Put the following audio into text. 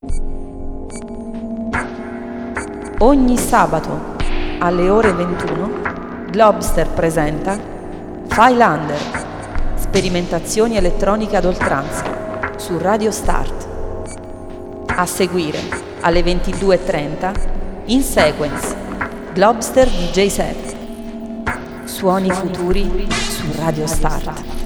Ogni sabato alle ore 21 Globster presenta Phylander, sperimentazioni elettroniche ad oltranza su Radio Start. A seguire alle 22:30 In Sequence Globster DJ Set. Suoni futuri su Radio Start.